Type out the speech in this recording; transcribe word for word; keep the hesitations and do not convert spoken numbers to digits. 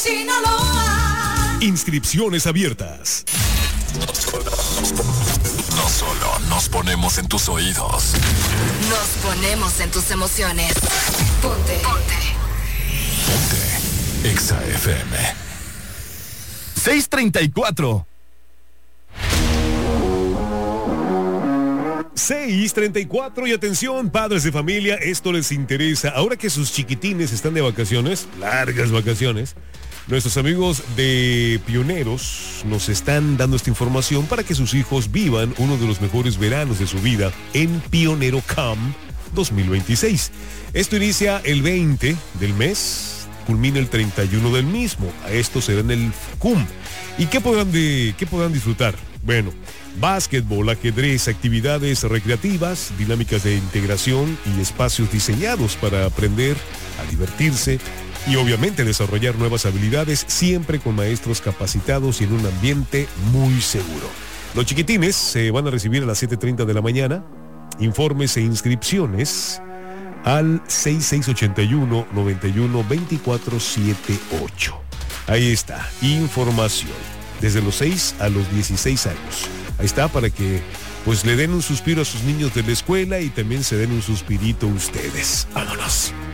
Sinaloa. Inscripciones abiertas. No solo, no solo nos ponemos en tus oídos. Nos ponemos en tus emociones. Ponte. Ponte. Ponte. Exa F M. seis treinta y cuatro. seis treinta y cuatro y atención, padres de familia, esto les interesa. Ahora que sus chiquitines están de vacaciones, largas vacaciones, nuestros amigos de Pioneros nos están dando esta información para que sus hijos vivan uno de los mejores veranos de su vida en Pionero Camp dos mil veintiséis. Esto inicia el veinte del mes, culmina el treinta y uno del mismo. A esto será en el C U M. ¿Y qué podrán, de, qué podrán disfrutar? Bueno, básquetbol, ajedrez, actividades recreativas, dinámicas de integración y espacios diseñados para aprender, a divertirse y obviamente desarrollar nuevas habilidades, siempre con maestros capacitados y en un ambiente muy seguro. Los chiquitines se van a recibir a las siete treinta de la mañana. Informes e inscripciones al seis seis ocho uno, nueve uno, dos cuatro siete ocho. Ahí está, información. Desde los seis a los dieciséis años. Ahí está, para que pues le den un suspiro a sus niños de la escuela y también se den un suspirito ustedes. Vámonos.